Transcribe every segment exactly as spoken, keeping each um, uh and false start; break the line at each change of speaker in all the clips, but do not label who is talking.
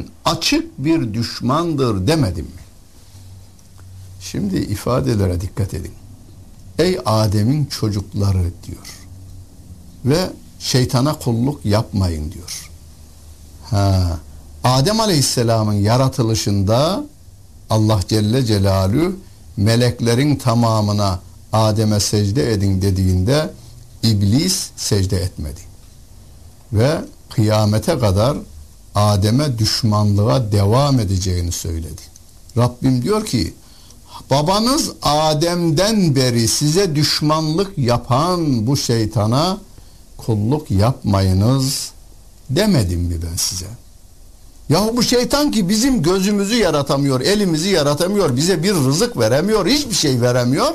açık bir düşmandır demedim mi? Şimdi ifadelere dikkat edin. Ey Adem'in çocukları diyor. Ve şeytana kulluk yapmayın diyor. Ha, Adem Aleyhisselam'ın yaratılışında Allah Celle Celaluhu meleklerin tamamına Adem'e secde edin dediğinde İblis secde etmedi. Ve kıyamete kadar Adem'e düşmanlığa devam edeceğini söyledi. Rabbim diyor ki babanız Adem'den beri size düşmanlık yapan bu şeytana kulluk yapmayınız demedim mi ben size? Yahu bu şeytan ki bizim gözümüzü yaratamıyor, elimizi yaratamıyor, bize bir rızık veremiyor, hiçbir şey veremiyor.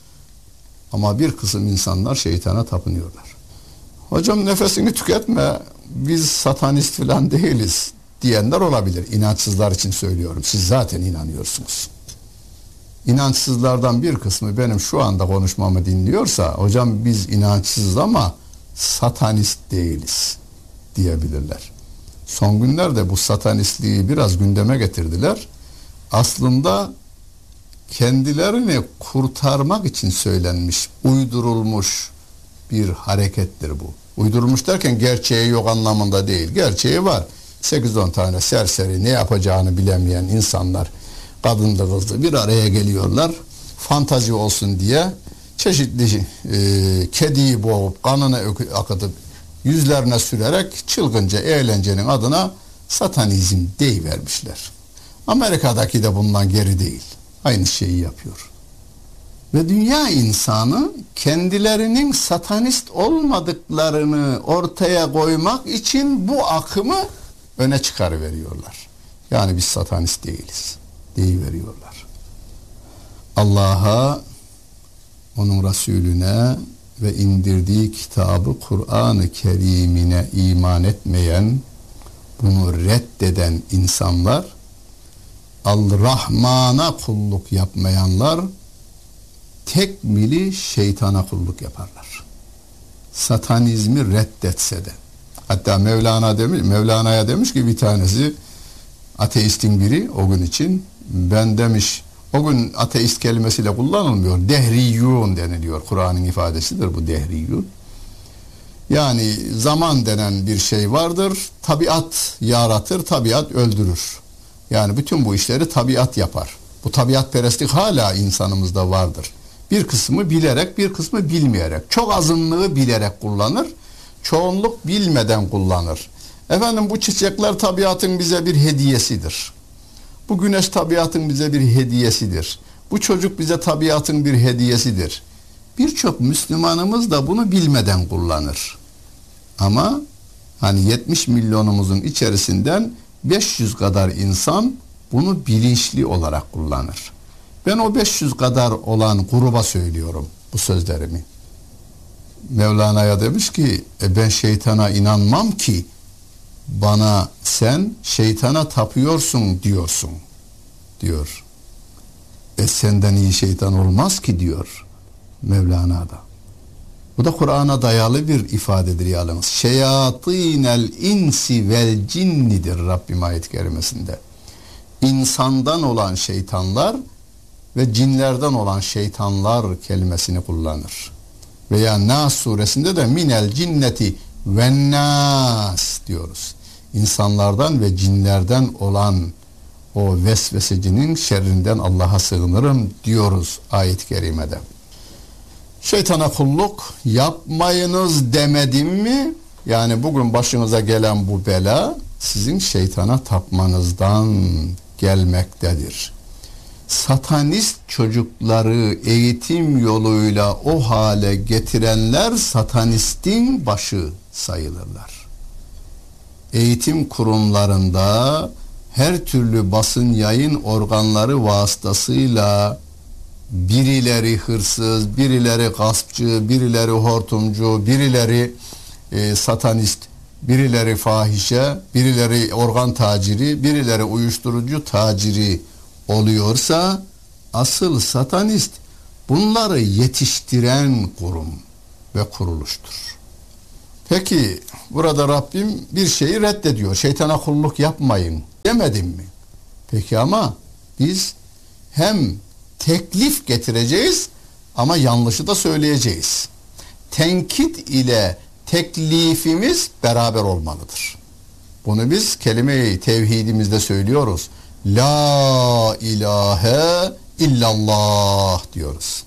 Ama bir kısım insanlar şeytana tapınıyorlar. Hocam nefesini tüketme, biz satanist falan değiliz diyenler olabilir. İnançsızlar için söylüyorum. Siz zaten inanıyorsunuz. İnançsızlardan bir kısmı benim şu anda konuşmamı dinliyorsa, hocam biz inançsızız ama satanist değiliz diyebilirler. Son günlerde bu satanistliği biraz gündeme getirdiler. Aslında kendilerini kurtarmak için söylenmiş, uydurulmuş bir harekettir bu. Uydurulmuş derken gerçeği yok anlamında değil. Gerçeği var. sekiz on tane serseri, ne yapacağını bilemeyen insanlar, kadınlı kızlı bir araya geliyorlar. Fantazi olsun diye çeşitli e, kediyi boğup kanını akıtıp yüzlerine sürerek çılgınca eğlencenin adına satanizm deyivermişler. Amerika'daki de bundan geri değil. Aynı şeyi yapıyor. Ve dünya insanı kendilerinin satanist olmadıklarını ortaya koymak için bu akımı öne çıkarıveriyorlar. Yani biz satanist değiliz deyiveriyorlar. Allah'a, onun Resulüne ve indirdiği kitabı Kur'an-ı Kerim'ine iman etmeyen, bunu reddeden insanlar, Al-Rahman'a kulluk yapmayanlar tekmili şeytana kulluk yaparlar. Satanizmi reddetse de. Hatta Mevlana demiş, Mevlana'ya demiş ki bir tanesi, ateistin biri o gün için, ben demiş, o gün ateist kelimesiyle kullanılmıyor, dehriyun deniliyor. Kur'an'ın ifadesidir bu dehriyun. Yani zaman denen bir şey vardır, tabiat yaratır, tabiat öldürür. Yani bütün bu işleri tabiat yapar. Bu tabiatperestlik hala insanımızda vardır. Bir kısmı bilerek, bir kısmı bilmeyerek. Çok azınlığı bilerek kullanır, çoğunluk bilmeden kullanır. Efendim bu çiçekler tabiatın bize bir hediyesidir. Bu güneş tabiatın bize bir hediyesidir. Bu çocuk bize tabiatın bir hediyesidir. Birçok Müslümanımız da bunu bilmeden kullanır. Ama hani yetmiş milyonumuzun içerisinden beş yüz kadar insan bunu bilinçli olarak kullanır. Ben o beş yüz kadar olan gruba söylüyorum bu sözlerimi. Mevlana'ya demiş ki e ben şeytana inanmam ki bana sen şeytana tapıyorsun diyorsun diyor. E senden iyi şeytan olmaz ki diyor Mevlana'da. Bu da Kur'an'a dayalı bir ifadedir yalnız. Şeyatînel insi vel cinnidir Rabbim ayet-i kerimesinde. İnsandan olan şeytanlar ve cinlerden olan şeytanlar kelimesini kullanır. Veya Nas suresinde de minel cinneti ve nas diyoruz. İnsanlardan ve cinlerden olan o vesvesecinin şerrinden Allah'a sığınırım diyoruz ayet-i kerimede. Şeytana kulluk yapmayınız demedim mi? Yani bugün başınıza gelen bu bela sizin şeytana tapmanızdan gelmektedir. Satanist çocukları eğitim yoluyla o hale getirenler satanistin başı sayılırlar. Eğitim kurumlarında her türlü basın yayın organları vasıtasıyla birileri hırsız, birileri gaspçı, birileri hortumcu, birileri e, satanist, birileri fahişe, birileri organ taciri, birileri uyuşturucu taciri oluyorsa asıl satanist bunları yetiştiren kurum ve kuruluştur. Peki burada Rabbim bir şeyi reddediyor. Şeytana kulluk yapmayın demedim mi? Peki ama biz hem teklif getireceğiz ama yanlışı da söyleyeceğiz. Tenkit ile teklifimiz beraber olmalıdır. Bunu biz kelime-i tevhidimizde söylüyoruz. La ilahe illallah diyoruz.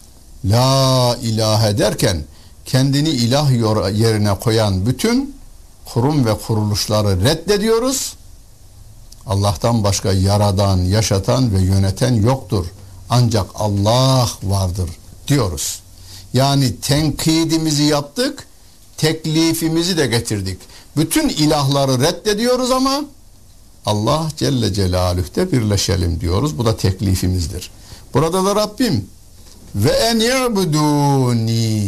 La ilahe derken kendini ilah yerine koyan bütün kurum ve kuruluşları reddediyoruz. Allah'tan başka yaradan, yaşatan ve yöneten yoktur. Ancak Allah vardır diyoruz. Yani tenkidimizi yaptık, teklifimizi de getirdik. Bütün ilahları reddediyoruz ama Allah Celle Celaluhu'da birleşelim diyoruz. Bu da teklifimizdir. Burada da Rabbim ve en ya'buduni,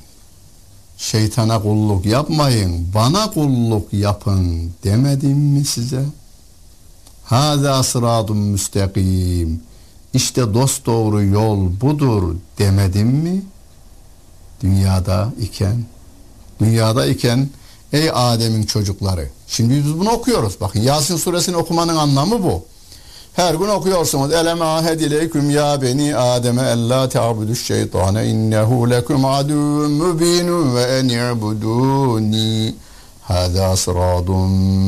şeytana kulluk yapmayın, bana kulluk yapın demedim mi size? Hâzâ sıradun müstakîm, İşte dosdoğru yol budur demedim mi? Dünyada iken, dünyada iken ey Adem'in çocukları. Şimdi biz bunu okuyoruz. Bakın Yasin suresini okumanın anlamı bu. Her gün okuyorsunuz. Elem ahed ileyküm ya beni Adem'e ellâ te'abuduş şeytâne innehu lekum adûn mübînun ve en i'budûni hâzâ sıradun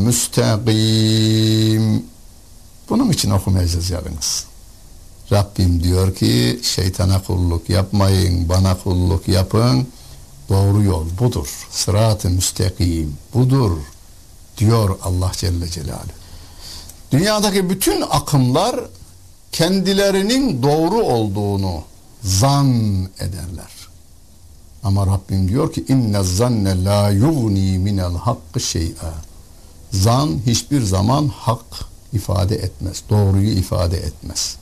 müstakîm. Bunun için okumayacağız yalnız. Rabbim diyor ki şeytana kulluk yapmayın, bana kulluk yapın. Doğru yol budur. Sırat-ı müstakim budur diyor Allah Celle Celaluhu. Dünyadaki bütün akımlar kendilerinin doğru olduğunu zan ederler. Ama Rabbim diyor ki inne zanne la yugni minel hakkı şey'a. Zan hiçbir zaman hak ifade etmez. Doğruyu ifade etmez.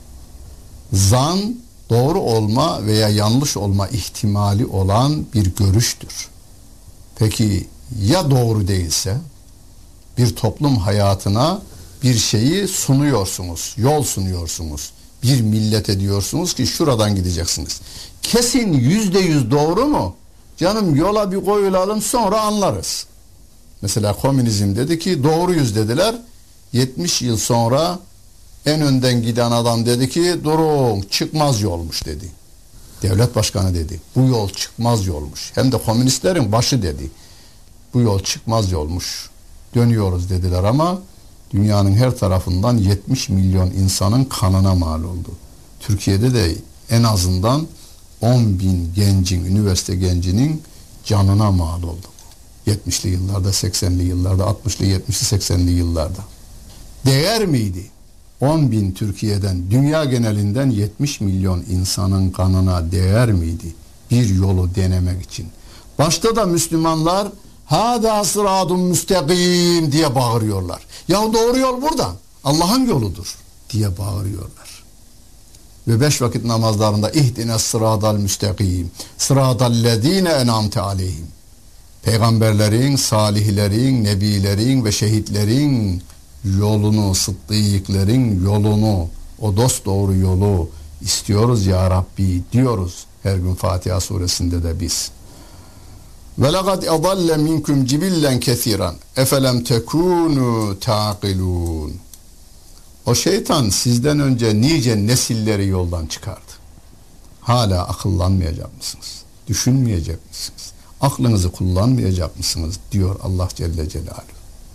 Zan doğru olma veya yanlış olma ihtimali olan bir görüştür. Peki ya doğru değilse? Bir toplum hayatına bir şeyi sunuyorsunuz, yol sunuyorsunuz. Bir millete diyorsunuz ki şuradan gideceksiniz. Kesin yüzde yüz doğru mu? Canım yola bir koyulalım sonra anlarız. Mesela komünizm dedi ki doğruyuz dediler. yetmiş yıl sonra en önden giden adam dedi ki durun çıkmaz yolmuş dedi. Devlet başkanı dedi bu yol çıkmaz yolmuş. Hem de komünistlerin başı dedi. Bu yol çıkmaz yolmuş. Dönüyoruz dediler ama dünyanın her tarafından yetmiş milyon insanın kanına mal oldu. Türkiye'de de en azından on bin gencin, üniversite gencinin canına mal oldu. yetmişli yıllarda, seksenli yıllarda, altmışlı, yetmişli, seksenli yıllarda. Değer miydi? on bin Türkiye'den, dünya genelinden yetmiş milyon insanın kanına değer miydi? Bir yolu denemek için. Başta da Müslümanlar hâdâ sıradun müstakîm diye bağırıyorlar. Ya doğru yol buradan. Allah'ın yoludur diye bağırıyorlar. Ve beş vakit namazlarında ihdine sıradal müstakîm sıradallezîne en'amte aleyhim. Peygamberlerin, salihlerin, nebilerin ve şehitlerin yolunu, sıddıklerin yolunu, o dosdoğru yolu istiyoruz ya Rabbi diyoruz her gün Fatiha suresinde de biz. Ve laqad adalle minkum cibillen kesiran efelem tekunu taqilun. O şeytan sizden önce nice nesilleri yoldan çıkardı. Hala akıllanmayacak mısınız? Düşünmeyecek misiniz? Aklınızı kullanmayacak mısınız? Diyor Allah Celle Celaluhu.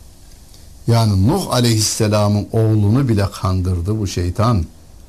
Yani Nuh Aleyhisselam'ın oğlunu bile kandırdı bu şeytan.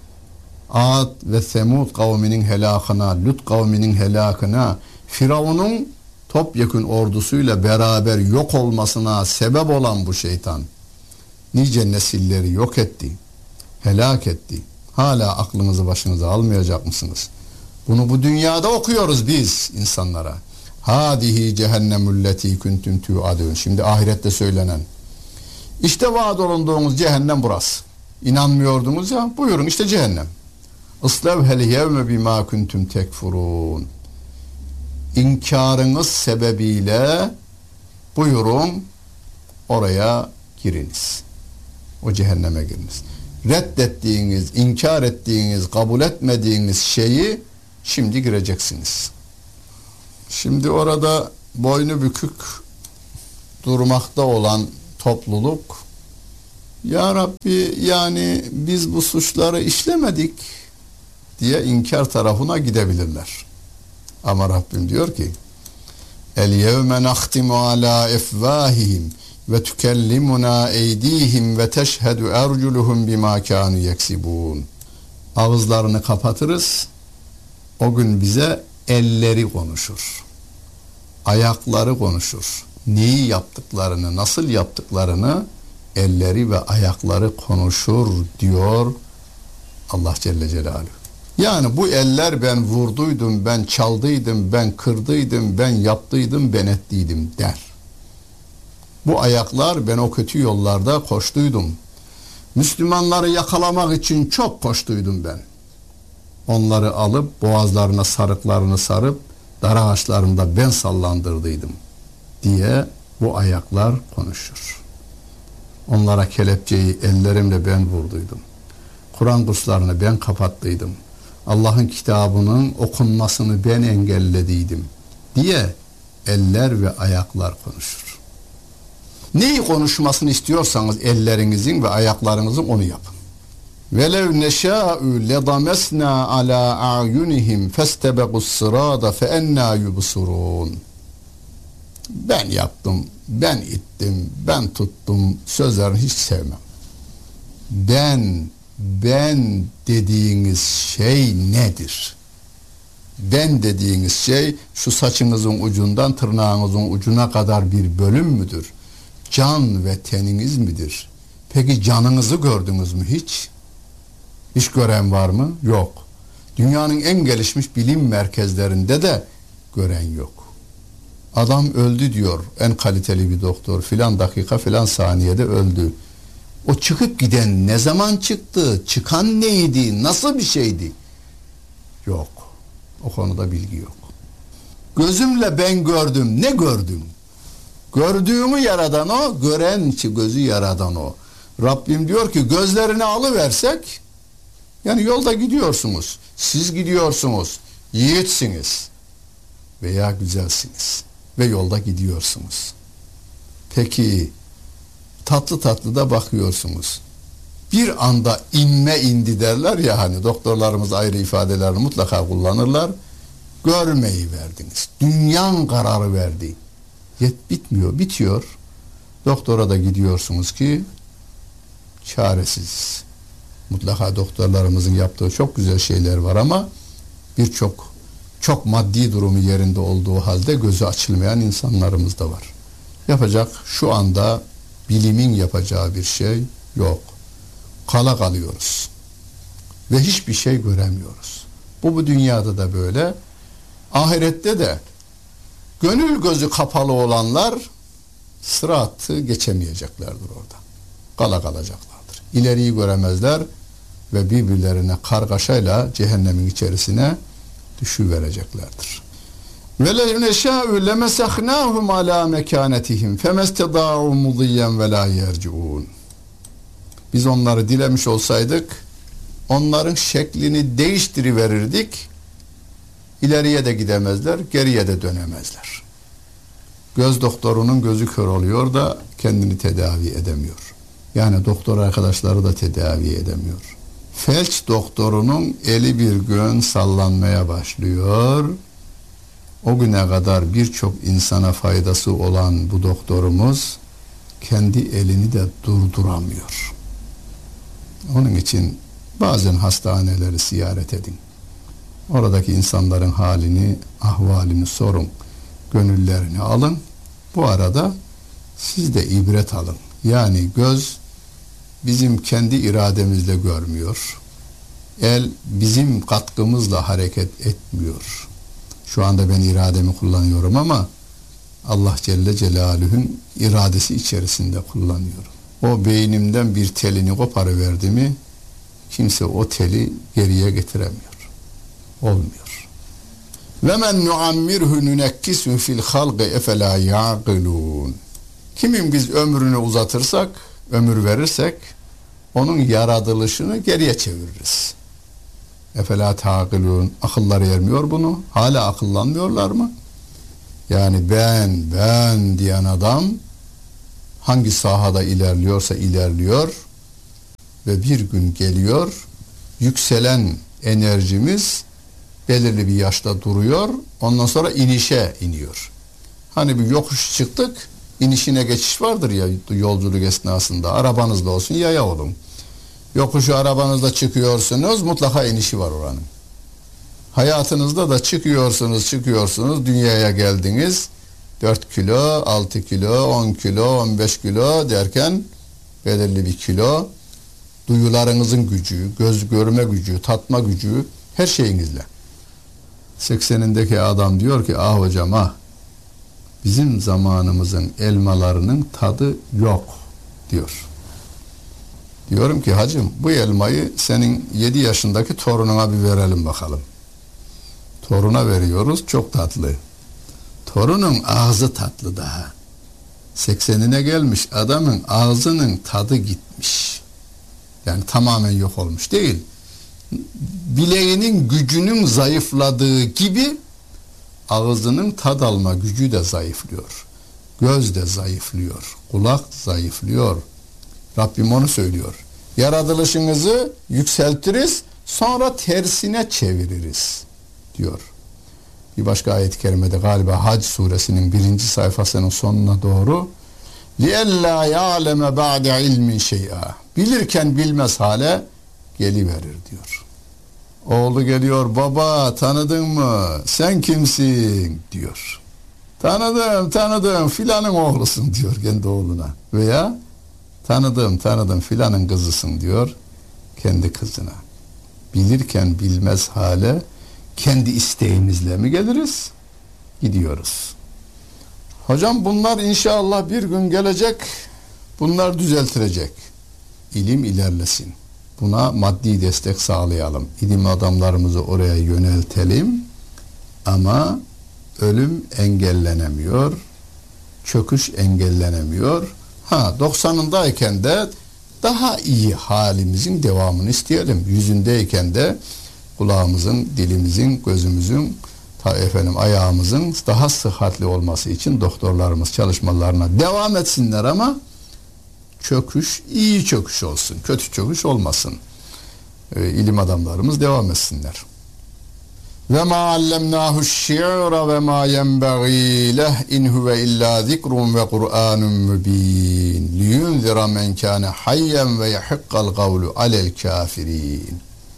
Ad ve Semud kavminin helakına, Lut kavminin helakına, Firavun'un topyekün ordusuyla beraber yok olmasına sebep olan bu şeytan nice nesilleri yok etti, helak etti. Hala aklınızı başınıza almayacak mısınız? Bunu bu dünyada okuyoruz biz insanlara. Hadihi cehennemülleti kuntum tu'adun. Şimdi ahirette söylenen. İşte vaat olunduğunuz cehennem burası. İnanmıyordunuz ya, buyurun işte cehennem. Islevhel yevme bima kuntum tekfurun. İnkarınız sebebiyle buyurun oraya giriniz. O cehenneme giriniz. Reddettiğiniz, inkar ettiğiniz, kabul etmediğiniz şeyi şimdi gireceksiniz. Şimdi orada boynu bükük durmakta olan topluluk Ya Rabbi, yani biz bu suçları işlemedik diye inkar tarafına gidebilirler. Ama Rabbim diyor ki: El yevme nahtimu ala efvahihim ve tükellimuna eydihim ve teşhedü erculuhum bima kanu yeksibun. Ağızlarını kapatırız. O gün bize elleri konuşur. Ayakları konuşur. Neyi yaptıklarını, nasıl yaptıklarını elleri ve ayakları konuşur diyor Allah Celle Celaluhu. Yani bu eller ben vurduydum, ben çaldıydım, ben kırdıydım, ben yaptıydım, ben ettiydim der. Bu ayaklar ben o kötü yollarda koştuydum. Müslümanları yakalamak için çok koştuydum ben. Onları alıp boğazlarına sarıklarını sarıp dar ağaçlarında ben sallandırdıydım diye bu ayaklar konuşur. Onlara kelepçeyi ellerimle ben vurduydum. Kur'an kurslarını ben kapattıydım. Allah'ın kitabının okunmasını ben engellediydim diye eller ve ayaklar konuşur. Neyi konuşmasını istiyorsanız ellerinizin ve ayaklarınızın onu yapın. Velev neşâ'u ledamesnâ alâ a'yunihim festebegus sırâda fe ennâ yubsurûn. Ben yaptım, ben ittim, ben tuttum sözlerini hiç sevmem. Ben, ben dediğiniz şey nedir? Ben dediğiniz şey şu saçınızın ucundan tırnağınızın ucuna kadar bir bölüm müdür? Can ve teniniz midir? Peki canınızı gördünüz mü hiç? Hiç gören var mı? Yok. Dünyanın en gelişmiş bilim merkezlerinde de gören yok. Adam öldü diyor en kaliteli bir doktor, filan dakika filan saniyede öldü. O çıkıp giden ne zaman çıktı? Çıkan neydi? Nasıl bir şeydi? Yok. O konuda bilgi yok. Gözümle ben gördüm. Ne gördüm? Gördüğümü yaradan o, gören ki gözü yaradan o. Rabbim diyor ki gözlerini alıversek, yani yolda gidiyorsunuz, siz gidiyorsunuz, yiğitsiniz veya güzelsiniz ve yolda gidiyorsunuz. Peki tatlı tatlı da bakıyorsunuz. Bir anda inme indi derler ya, hani doktorlarımız ayrı ifadelerini mutlaka kullanırlar. Görmeyi verdiniz. Dünyan kararı verdi. Yet bitmiyor, bitiyor. Doktora da gidiyorsunuz ki çaresiz. Mutlaka doktorlarımızın yaptığı çok güzel şeyler var ama birçok çok maddi durumu yerinde olduğu halde gözü açılmayan insanlarımız da var. Yapacak şu anda bilimin yapacağı bir şey yok. Kala kalıyoruz. Ve hiçbir şey göremiyoruz. Bu bu dünyada da böyle. Ahirette de gönül gözü kapalı olanlar sıratı geçemeyeceklerdir orada. Kala kalacaklardır. İleriyi göremezler ve birbirlerine kargaşayla cehennemin içerisine düşüvereceklerdir. Ve le neşâ'u lemesakhnâhum alâ mekânetihim femestedâ'u mudiyyen ve lâ yerciûn. Biz onları dilemiş olsaydık onların şeklini değiştiriverirdik. İleriye de gidemezler, geriye de dönemezler. Göz doktorunun gözü kör oluyor da kendini tedavi edemiyor. Yani doktor arkadaşları da tedavi edemiyor. Felç doktorunun eli bir gün sallanmaya başlıyor. O güne kadar birçok insana faydası olan bu doktorumuz kendi elini de durduramıyor. Onun için bazen hastaneleri ziyaret edin. Oradaki insanların halini, ahvalini sorun. Gönüllerini alın. Bu arada siz de ibret alın. Yani göz bizim kendi irademizle görmüyor. El bizim katkımızla hareket etmiyor. Şu anda ben irademi kullanıyorum ama Allah Celle Celaluhu'nun iradesi içerisinde kullanıyorum. O beynimden bir telini koparıverdi mi kimse o teli geriye getiremiyor. Olmuyor. Ve men nuammirhu nunekkisu fil halqi efela yaqilun. Kimin biz ömrünü uzatırsak, ömür verirsek onun yaratılışını geriye çeviririz. Efela taqilun. Akılları ermiyor bunu. Hala akıllanmıyorlar mı? Yani ben, ben diyen adam hangi sahada ilerliyorsa ilerliyor. ve bir gün geliyor, yükselen enerjimiz belirli bir yaşta duruyor, ondan sonra inişe iniyor. Hani bir yokuş çıktık, inişine geçiş vardır ya yolculuk esnasında, arabanızda olsun yaya olun. Yokuşu arabanızda çıkıyorsunuz, mutlaka inişi var oranın. Hayatınızda da çıkıyorsunuz, çıkıyorsunuz, dünyaya geldiniz, dört kilo, altı kilo, on kilo, on beş kilo derken belirli bir kilo, duyularınızın gücü, göz görme gücü, tatma gücü, her şeyinizle. seksenindeki adam diyor ki, ah hocam ah, bizim zamanımızın elmalarının tadı yok diyor. Diyorum ki hacım, bu elmayı senin yedi yaşındaki torununa bir verelim bakalım. Toruna veriyoruz, çok tatlı. Torunun ağzı tatlı daha. seksenine gelmiş adamın ağzının tadı gitmiş. Yani tamamen yok olmuş değil. Bileğinin gücünün zayıfladığı gibi ağzının tad alma gücü de zayıflıyor. Göz de zayıflıyor. Kulak zayıflıyor. Rabbim onu söylüyor. Yaratılışınızı yükseltiriz, sonra tersine çeviririz diyor. Bir başka ayet-i kerimede galiba Hac suresinin birinci sayfasının sonuna doğru لِيَلَّا يَعْلَمَ بَعْدَ عِلْمٍ شَيْئًا bilirken bilmez hale geliverir diyor. Oğlu geliyor, baba tanıdın mı? Sen kimsin? Diyor. Tanıdım, tanıdım, filanın oğlusun diyor kendi oğluna. Veya tanıdım, tanıdım, filanın kızısın diyor kendi kızına. Bilirken bilmez hale kendi isteğimizle mi geliriz? Gidiyoruz. Hocam bunlar inşallah bir gün gelecek, bunlar düzeltilecek. İlim ilerlesin. Buna maddi destek sağlayalım. İlim adamlarımızı oraya yöneltelim. Ama ölüm engellenemiyor. Çöküş engellenemiyor. Ha doksanındayken de daha iyi halimizin devamını isteyelim. Yüzündeyken de kulağımızın, dilimizin, gözümüzün, ta efendim ayağımızın daha sıhhatli olması için doktorlarımız çalışmalarına devam etsinler ama çöküş iyi çöküş olsun. Kötü çöküş olmasın. E, ilim adamlarımız devam etsinler. Ve ma allemnahu şi'ra ve ma yenbagî leh in huve illa zikrun ve Kur'anun mübin liyunzira men kâne hayyen ve yahiqqal gavlu alel kâfirin.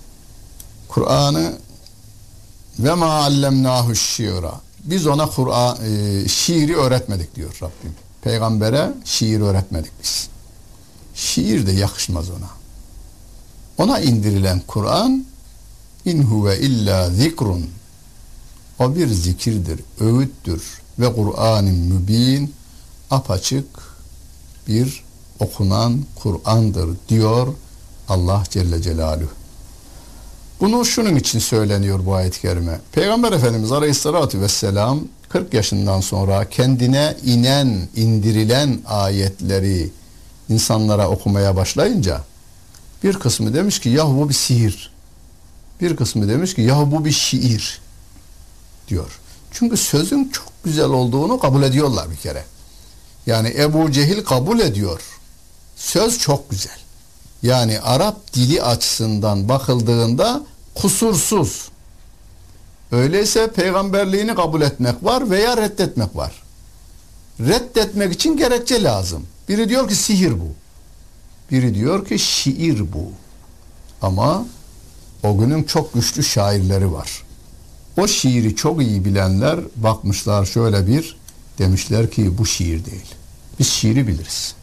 Kur'an'ı ve ma allemnahu şi'ra biz ona Kur'an e, şiiri öğretmedik diyor Rabbim. Peygambere şiir öğretmedik biz. Şiir de yakışmaz ona. Ona indirilen Kur'an in huve illa zikrun. O bir zikirdir, öğüttür ve Kur'an-ı mübin apaçık bir okunan Kur'an'dır diyor Allah Celle Celaluhu. Bunu şunun için söyleniyor bu ayet-i kerime. Peygamber Efendimiz Aleyhisselatü Vesselam kırk yaşından sonra kendine inen, indirilen ayetleri insanlara okumaya başlayınca bir kısmı demiş ki yahu bu bir sihir. Bir kısmı demiş ki yahu bu bir şiir diyor. Çünkü sözün çok güzel olduğunu kabul ediyorlar bir kere. Yani Ebu Cehil kabul ediyor. Söz çok güzel. Yani Arap dili açısından bakıldığında kusursuz. Öyleyse peygamberliğini kabul etmek var veya reddetmek var. Reddetmek için gerekçe lazım. Biri diyor ki sihir bu. Biri diyor ki şiir bu. Ama o günün çok güçlü şairleri var. O şiiri çok iyi bilenler bakmışlar şöyle bir demişler ki bu şiir değil. Biz şiiri biliriz.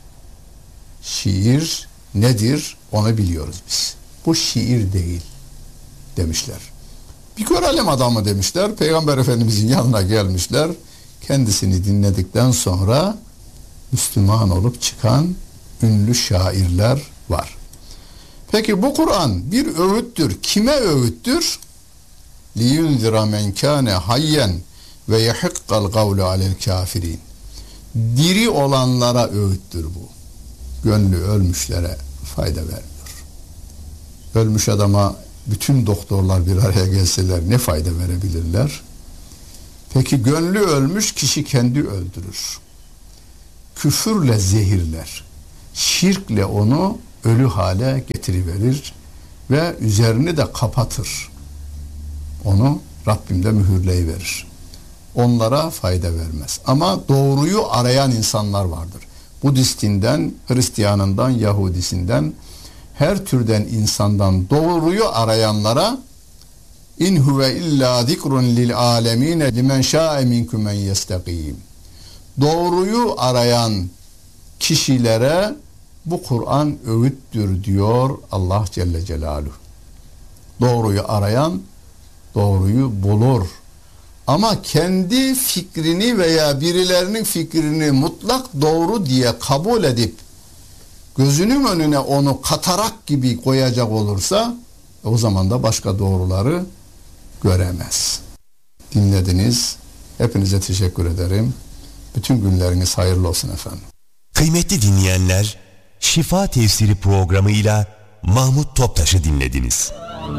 Şiir nedir onu biliyoruz biz. Bu şiir değil demişler. Bir görelim adamı demişler. Peygamber Efendimizin yanına gelmişler. Kendisini dinledikten sonra Müslüman olup çıkan ünlü şairler var. Peki bu Kur'an bir öğüttür. Kime öğüttür? liyunzira men kâne hayyen ve yahiqqal gavlu alel kâfirin. Diri olanlara öğüttür bu. Gönlü ölmüşlere fayda vermiyor. Ölmüş adama bütün doktorlar bir araya gelseler ne fayda verebilirler? Peki gönlü ölmüş kişi kendi öldürür. Küfürle zehirler. Şirkle onu ölü hale getirir. getiriverir ve üzerini de kapatır. Onu Rabbim de mühürleyiverir. Onlara fayda vermez. Ama doğruyu arayan insanlar vardır. Budistinden, Hristiyanından, Yahudisinden, her türden insandan doğruyu arayanlara İn huve illa zikrun lil alemine limen şa'e minkum en yestakim. Doğruyu arayan kişilere bu Kur'an öğüttür diyor Allah Celle Celaluhu. Doğruyu arayan doğruyu bulur. Ama kendi fikrini veya birilerinin fikrini mutlak doğru diye kabul edip gözünün önüne onu katarak gibi koyacak olursa o zaman da başka doğruları göremez. Dinlediniz. Hepinize teşekkür ederim. Bütün günleriniz hayırlı olsun efendim.
Kıymetli dinleyenler, Şifa Tefsiri programıyla Mahmut Toptaş'ı dinlediniz.